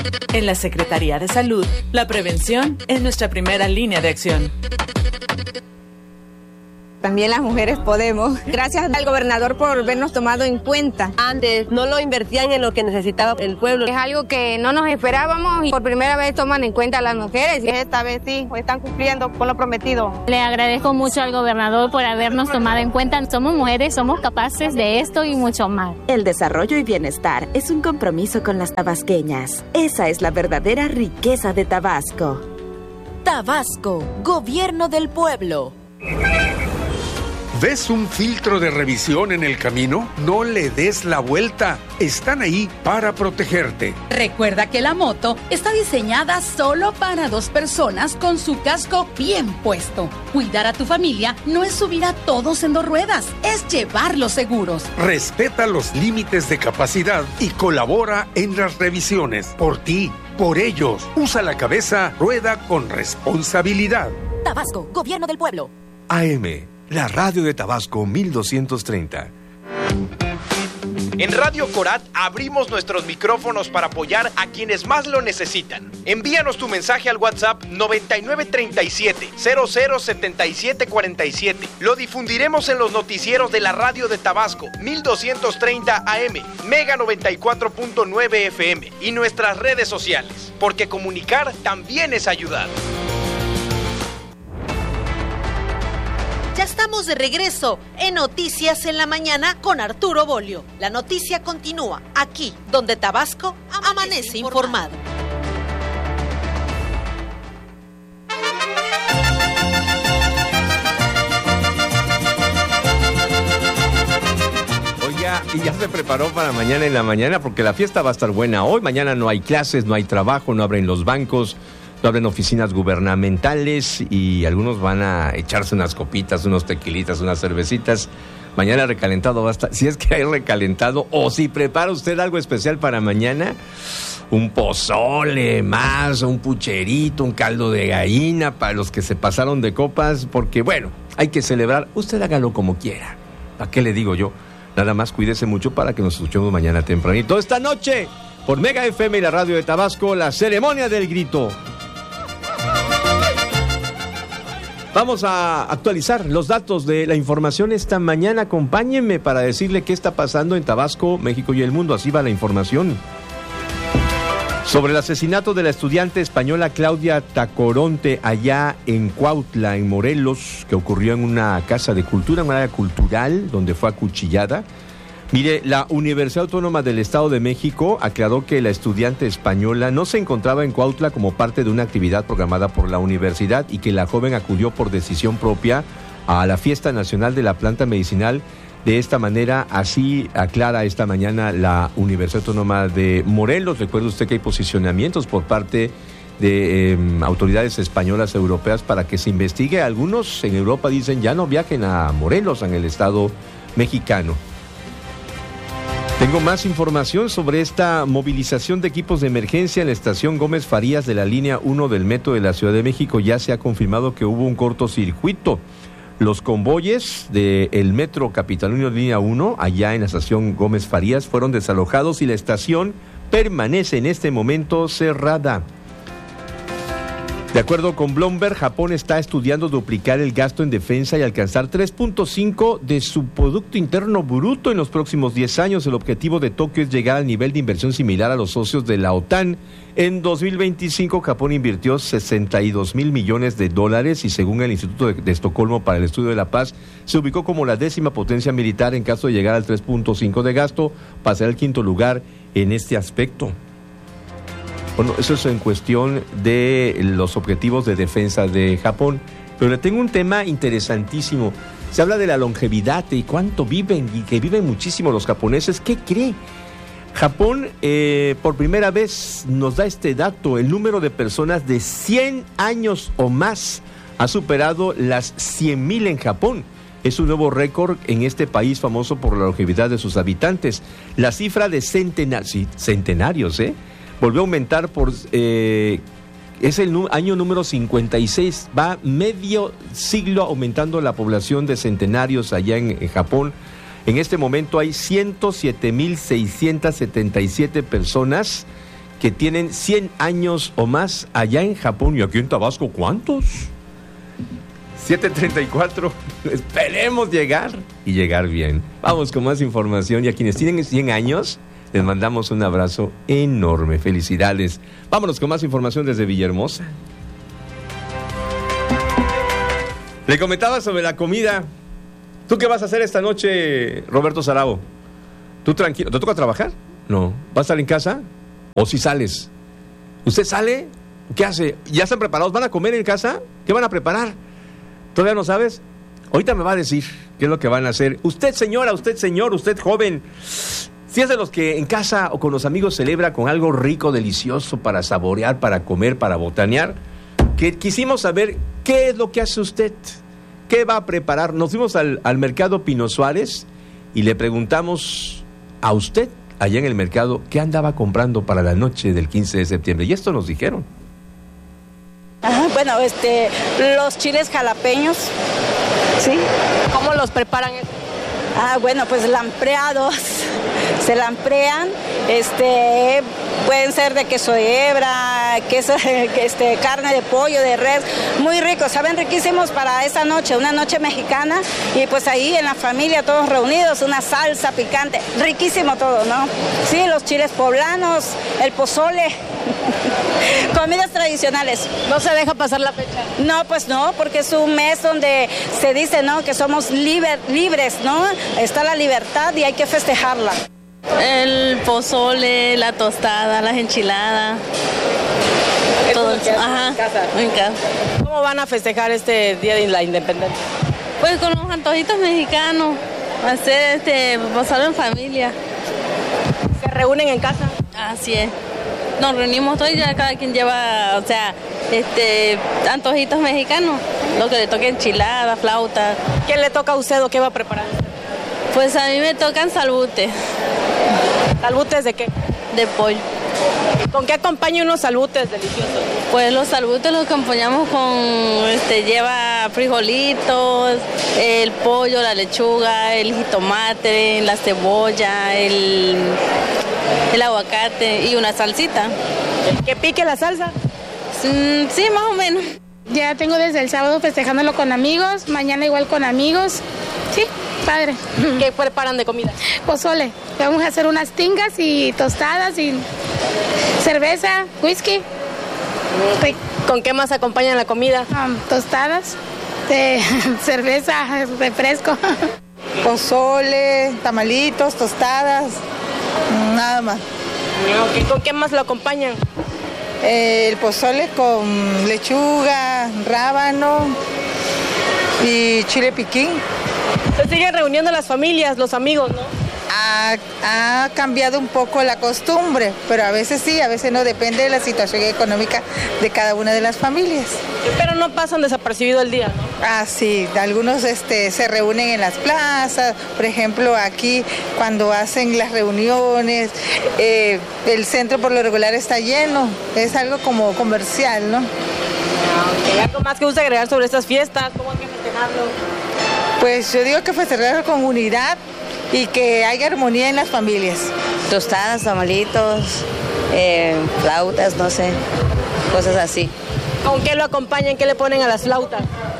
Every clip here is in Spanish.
En la Secretaría de Salud, la prevención es nuestra primera línea de acción. También las mujeres podemos. Gracias al gobernador por habernos tomado en cuenta. Antes no lo invertían en lo que necesitaba el pueblo. Es algo que no nos esperábamos y por primera vez toman en cuenta a las mujeres. Esta vez sí, están cumpliendo con lo prometido. Le agradezco mucho al gobernador por habernos tomado en cuenta. Somos mujeres, somos capaces de esto y mucho más. El desarrollo y bienestar es un compromiso con las tabasqueñas. Esa es la verdadera riqueza de Tabasco. Tabasco, Gobierno del Pueblo. ¿Ves un filtro de revisión en el camino? No le des la vuelta. Están ahí para protegerte. Recuerda que la moto está diseñada solo para 2 personas con su casco bien puesto. Cuidar a tu familia no es subir a todos en 2 ruedas, es llevarlos seguros. Respeta los límites de capacidad y colabora en las revisiones. Por ti, por ellos. Usa la cabeza, rueda con responsabilidad. Tabasco, Gobierno del Pueblo. AM, la radio de Tabasco 1230. En Radio Corat abrimos nuestros micrófonos para apoyar a quienes más lo necesitan. Envíanos tu mensaje al WhatsApp 9937-007747. Lo difundiremos en los noticieros de la radio de Tabasco 1230 AM, Mega 94.9 FM y nuestras redes sociales, porque comunicar también es ayudar. Ya estamos de regreso en Noticias en la Mañana con Arturo Bolio. La noticia continúa aquí, donde Tabasco amanece informado. Oiga, y ya se preparó para mañana en la mañana porque la fiesta va a estar buena. Hoy, mañana no hay clases, no hay trabajo, no abren los bancos, no abren oficinas gubernamentales y algunos van a echarse unas copitas, unos tequilitas, unas cervecitas. Mañana recalentado va a estar, si es que hay recalentado, o si prepara usted algo especial para mañana, un pozole más, un pucherito, un caldo de gallina para los que se pasaron de copas, porque bueno, hay que celebrar, usted hágalo como quiera. ¿Para qué le digo yo? Nada más cuídese mucho para que nos escuchemos mañana tempranito. Esta noche, por Mega FM y la radio de Tabasco, la ceremonia del grito. Vamos a actualizar los datos de la información esta mañana. Acompáñenme para decirle qué está pasando en Tabasco, México y el mundo. Así va la información. Sobre el asesinato de la estudiante española Claudia Tacoronte allá en Cuautla, en Morelos, que ocurrió en una casa de cultura, en una área cultural, donde fue acuchillada. Mire, la Universidad Autónoma del Estado de México aclaró que la estudiante española no se encontraba en Cuautla como parte de una actividad programada por la universidad y que la joven acudió por decisión propia a la Fiesta Nacional de la Planta Medicinal. De esta manera, así aclara esta mañana la Universidad Autónoma de Morelos. Recuerde usted que hay posicionamientos por parte de autoridades españolas, europeas, para que se investigue. Algunos en Europa dicen ya no viajen a Morelos, en el Estado mexicano. Tengo más información sobre esta movilización de equipos de emergencia en la estación Gómez Farías de la línea 1 del metro de la Ciudad de México. Ya se ha confirmado que hubo un cortocircuito. Los convoyes del metro capitalino línea 1, allá en la estación Gómez Farías, fueron desalojados y la estación permanece en este momento cerrada. De acuerdo con Bloomberg, Japón está estudiando duplicar el gasto en defensa y alcanzar 3.5 de su Producto Interno Bruto en los próximos 10 años. El objetivo de Tokio es llegar al nivel de inversión similar a los socios de la OTAN. En 2025, Japón invirtió $62 mil millones y según el Instituto de Estocolmo para el Estudio de la Paz, se ubicó como la 10ª potencia militar. En caso de llegar al 3.5 de gasto, pasará al 5º lugar en este aspecto. Bueno, eso es en cuestión de los objetivos de defensa de Japón. Pero le tengo un tema interesantísimo. Se habla de la longevidad y cuánto viven, y que viven muchísimo los japoneses. ¿Qué cree? Japón, por primera vez, nos da este dato. El número de personas de 100 años o más ha superado las 100,000 en Japón. Es un nuevo récord en este país famoso por la longevidad de sus habitantes. La cifra de centenarios, volvió a aumentar es el año número 56, va medio siglo aumentando la población de centenarios allá en Japón. En este momento hay 107,677 personas que tienen 100 años o más allá en Japón. Y aquí en Tabasco, ¿cuántos? 7:34. Esperemos llegar y llegar bien. Vamos con más información. Y a quienes tienen 100 años, les mandamos un abrazo enorme. Felicidades. Vámonos con más información desde Villahermosa. Le comentaba sobre la comida. ¿Tú qué vas a hacer esta noche, Roberto Sarao? ¿Tú tranquilo? ¿Te toca trabajar? No. ¿Vas a estar en casa? ¿O si sales? ¿Usted sale? ¿Qué hace? ¿Ya están preparados? ¿Van a comer en casa? ¿Qué van a preparar? ¿Todavía no sabes? Ahorita me va a decir qué es lo que van a hacer. Usted, señora, usted, señor, usted, joven, si es de los que en casa o con los amigos celebra con algo rico, delicioso para saborear, para comer, para botanear, que quisimos saber qué es lo que hace usted, qué va a preparar. Nos fuimos al mercado Pino Suárez y le preguntamos a usted, allá en el mercado, qué andaba comprando para la noche del 15 de septiembre. Y esto nos dijeron. Bueno, los chiles jalapeños, ¿sí? ¿Cómo los preparan? Bueno, pues lampreados, se lamprean, pueden ser de queso de hebra, queso, carne de pollo, de res, muy ricos, saben riquísimos para esa noche, una noche mexicana, y pues ahí en la familia todos reunidos, una salsa picante, riquísimo todo, ¿no? Sí, los chiles poblanos, el pozole. Comidas tradicionales. ¿No se deja pasar la fecha? No, pues no, porque es un mes donde se dice, ¿no?, que somos libres, ¿no? Está la libertad y hay que festejarla. El pozole, la tostada, las enchiladas. Todo eso. Ajá. En casa. En casa. ¿Cómo van a festejar este Día de la Independencia? Pues con los antojitos mexicanos, hacer pasarlo en familia. ¿Se reúnen en casa? Así es. Nos reunimos todos y ya cada quien lleva, antojitos mexicanos, lo que le toque, enchiladas, flauta. ¿Qué le toca a usted o qué va a preparar? Pues a mí me tocan salbutes. ¿Salbutes de qué? De pollo. ¿Con qué acompaña unos salbutes deliciosos? Pues los salbutes los acompañamos con, lleva frijolitos, el pollo, la lechuga, el jitomate, la cebolla, el aguacate y una salsita. ¿Que pique la salsa? Sí, más o menos. Ya tengo desde el sábado festejándolo con amigos, mañana igual con amigos. Sí, padre. ¿Qué preparan de comida? Pozole. Vamos a hacer unas tingas y tostadas y cerveza, whisky. ¿Con qué más acompañan la comida? Tostadas, cerveza, refresco. Pozole, tamalitos, tostadas, nada más. ¿Con qué más lo acompañan? El pozole con lechuga, rábano y chile piquín. Se siguen reuniendo las familias, los amigos, ¿no? Ha cambiado un poco la costumbre, pero a veces sí, a veces no, depende de la situación económica de cada una de las familias. Pero no pasan desapercibido el día, ¿no? Sí, algunos se reúnen en las plazas, por ejemplo aquí cuando hacen las reuniones, el centro por lo regular está lleno, es algo como comercial, ¿no? ¿Algo más que gusta agregar sobre estas fiestas? ¿Cómo hay que festejarlo? Pues yo digo que festejarlo con unidad y que haya armonía en las familias. Tostadas, tamalitos, flautas, no sé, cosas así. ¿Con qué lo acompañan? ¿Qué le ponen a las flautas?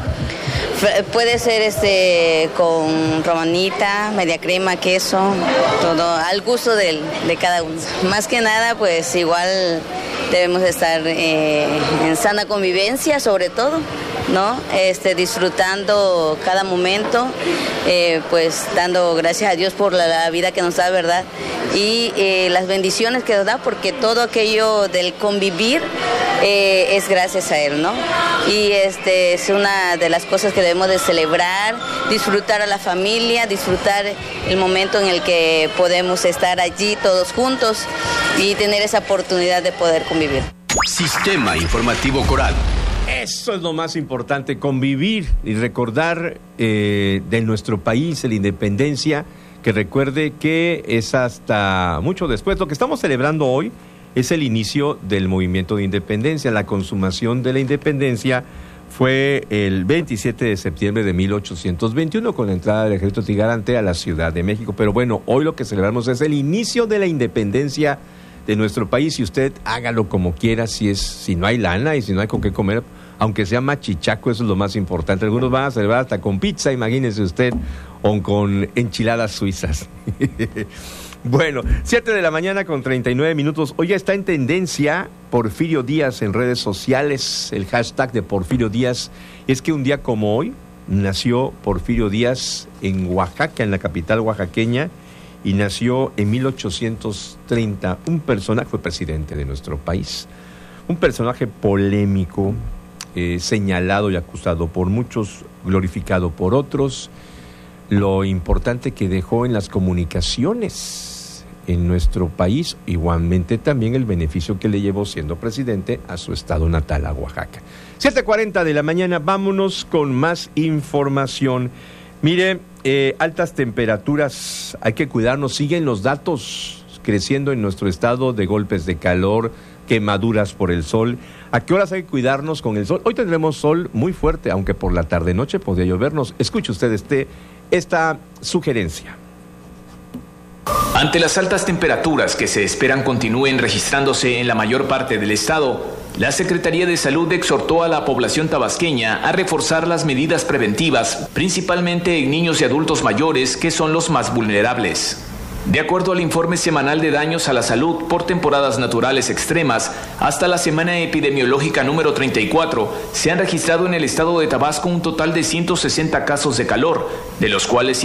Puede ser con romanita, media crema, queso, todo al gusto de cada uno. Más que nada, pues igual debemos estar en sana convivencia, sobre todo, ¿no? Disfrutando cada momento, pues dando gracias a Dios por la vida que nos da, ¿verdad? Y las bendiciones que nos da, porque todo aquello del convivir es gracias a Él, ¿no? Y es una de las cosas que debemos de celebrar, disfrutar a la familia, disfrutar el momento en el que podemos estar allí todos juntos y tener esa oportunidad de poder convivir. Sistema Informativo Coral. Eso es lo más importante, convivir y recordar de nuestro país, la independencia, que recuerde que es hasta mucho después. Lo que estamos celebrando hoy es el inicio del movimiento de independencia. La consumación de la independencia fue el 27 de septiembre de 1821 con la entrada del ejército trigarante a la Ciudad de México. Pero bueno, hoy lo que celebramos es el inicio de la independencia de nuestro país, y usted hágalo como quiera, si no hay lana y si no hay con qué comer, aunque sea machichaco, eso es lo más importante. Algunos van a celebrar hasta con pizza, imagínese usted, o con enchiladas suizas. Bueno, 7 de la mañana con 39 minutos. Hoy ya está en tendencia Porfirio Díaz en redes sociales, el hashtag de Porfirio Díaz. Es que un día como hoy nació Porfirio Díaz en Oaxaca, en la capital oaxaqueña, y nació en 1830. Un personaje, fue presidente de nuestro país, un personaje polémico, señalado y acusado por muchos, glorificado por otros. Lo importante que dejó en las comunicaciones en nuestro país, igualmente también el beneficio que le llevó siendo presidente a su estado natal, a Oaxaca. 7:40 de la mañana, vámonos con más información. Mire, altas temperaturas, hay que cuidarnos, siguen los datos creciendo en nuestro estado de golpes de calor, quemaduras por el sol. ¿A qué horas hay que cuidarnos con el sol? Hoy tendremos sol muy fuerte, aunque por la tarde-noche podría llovernos. Escuche usted esta sugerencia. Ante las altas temperaturas que se esperan continúen registrándose en la mayor parte del estado, la Secretaría de Salud exhortó a la población tabasqueña a reforzar las medidas preventivas, principalmente en niños y adultos mayores, que son los más vulnerables. De acuerdo al informe semanal de daños a la salud por temporadas naturales extremas, hasta la semana epidemiológica número 34, se han registrado en el estado de Tabasco un total de 160 casos de calor, de los cuales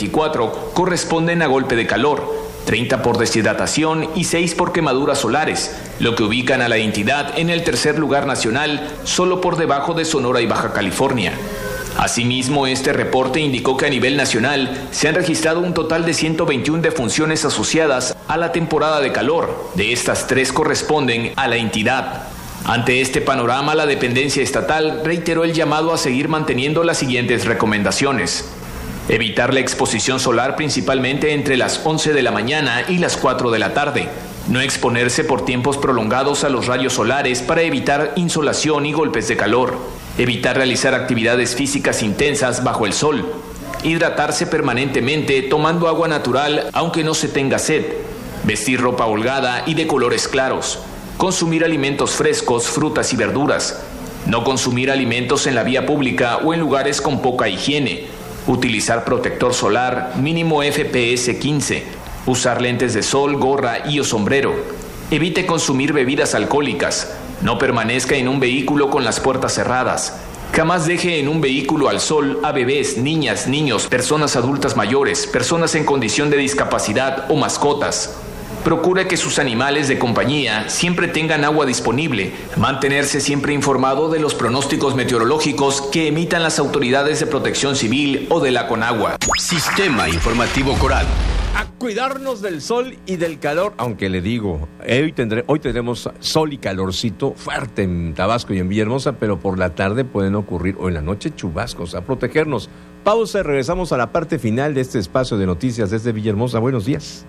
124 corresponden a golpe de calor, 30 por deshidratación y 6 por quemaduras solares, lo que ubican a la entidad en el tercer lugar nacional, solo por debajo de Sonora y Baja California. Asimismo, este reporte indicó que a nivel nacional se han registrado un total de 121 defunciones asociadas a la temporada de calor. De estas, 3 corresponden a la entidad. Ante este panorama, la dependencia estatal reiteró el llamado a seguir manteniendo las siguientes recomendaciones: evitar la exposición solar principalmente entre las 11 de la mañana y las 4 de la tarde. No exponerse por tiempos prolongados a los rayos solares para evitar insolación y golpes de calor. Evitar realizar actividades físicas intensas bajo el sol. Hidratarse permanentemente tomando agua natural aunque no se tenga sed. Vestir ropa holgada y de colores claros. Consumir alimentos frescos, frutas y verduras. No consumir alimentos en la vía pública o en lugares con poca higiene. Utilizar protector solar mínimo FPS 15. Usar lentes de sol, gorra y o sombrero. Evite consumir bebidas alcohólicas. No permanezca en un vehículo con las puertas cerradas. Jamás deje en un vehículo al sol a bebés, niñas, niños, personas adultas mayores, personas en condición de discapacidad o mascotas. Procure que sus animales de compañía siempre tengan agua disponible. Mantenerse siempre informado de los pronósticos meteorológicos que emitan las autoridades de Protección Civil o de la Conagua. Sistema Informativo Coral. A cuidarnos del sol y del calor, aunque le digo, hoy tendremos sol y calorcito fuerte en Tabasco y en Villahermosa, pero por la tarde pueden ocurrir, o en la noche, chubascos. A protegernos. Pausa y regresamos a la parte final de este espacio de noticias desde Villahermosa. Buenos días.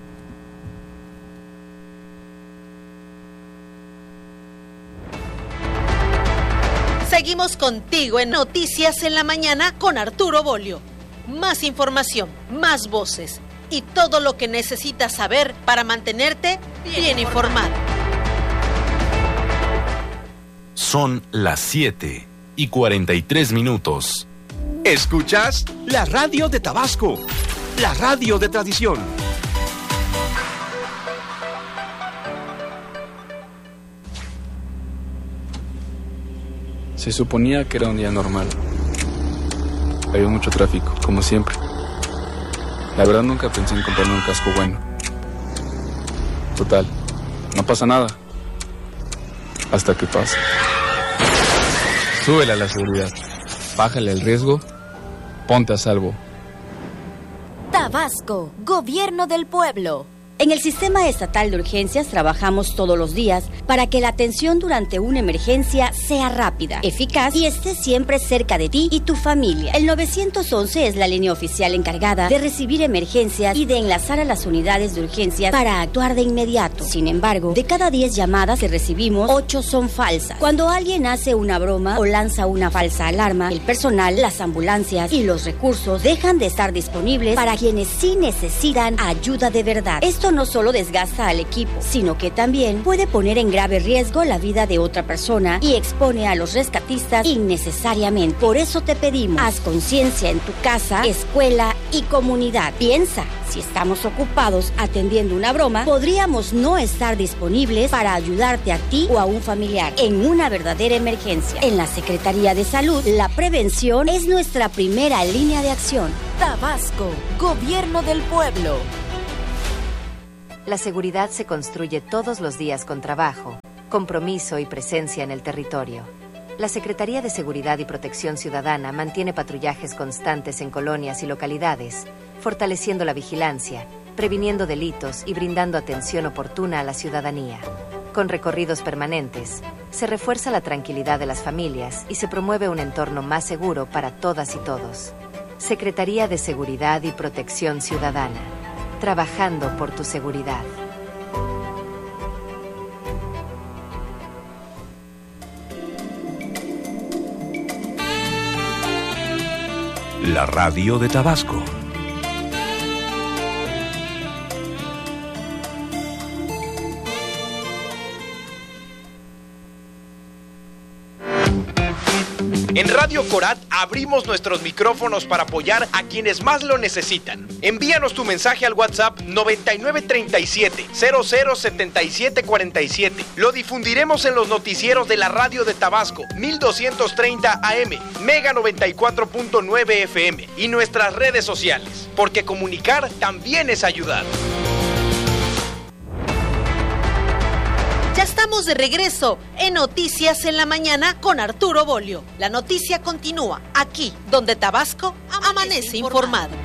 Seguimos contigo en Noticias en la Mañana con Arturo Bolio. Más información, más voces y todo lo que necesitas saber para mantenerte bien informado. Son las 7:43. Escuchas la radio de Tabasco, la radio de tradición. Se suponía que era un día normal. Había mucho tráfico, como siempre. La verdad nunca pensé en comprarme un casco bueno. Total, no pasa nada. Hasta que pasa. Súbele a la seguridad. Bájale el riesgo. Ponte a salvo. Tabasco, Gobierno del Pueblo. En el Sistema Estatal de Urgencias trabajamos todos los días para que la atención durante una emergencia sea rápida, eficaz y esté siempre cerca de ti y tu familia. El 911 es la línea oficial encargada de recibir emergencias y de enlazar a las unidades de urgencias para actuar de inmediato. Sin embargo, de cada 10 llamadas que recibimos, 8 son falsas. Cuando alguien hace una broma o lanza una falsa alarma, el personal, las ambulancias y los recursos dejan de estar disponibles para quienes sí necesitan ayuda de verdad. Esto no solo desgasta al equipo, sino que también puede poner en grave riesgo la vida de otra persona y expone a los rescatistas innecesariamente. Por eso te pedimos, haz conciencia en tu casa, escuela y comunidad. Piensa, si estamos ocupados atendiendo una broma, podríamos no estar disponibles para ayudarte a ti o a un familiar en una verdadera emergencia. En la Secretaría de Salud, la prevención es nuestra primera línea de acción. Tabasco, Gobierno del Pueblo. La seguridad se construye todos los días con trabajo, compromiso y presencia en el territorio. La Secretaría de Seguridad y Protección Ciudadana mantiene patrullajes constantes en colonias y localidades, fortaleciendo la vigilancia, previniendo delitos y brindando atención oportuna a la ciudadanía. Con recorridos permanentes, se refuerza la tranquilidad de las familias y se promueve un entorno más seguro para todas y todos. Secretaría de Seguridad y Protección Ciudadana, trabajando por tu seguridad. La radio de Tabasco. En Radio Corat abrimos nuestros micrófonos para apoyar a quienes más lo necesitan. Envíanos tu mensaje al WhatsApp 9937-007747. Lo difundiremos en los noticieros de la radio de Tabasco, 1230 AM, Mega 94.9 FM y nuestras redes sociales, porque comunicar también es ayudar. Ya estamos de regreso en Noticias en la Mañana con Arturo Bolio. La noticia continúa aquí, donde Tabasco amanece informado.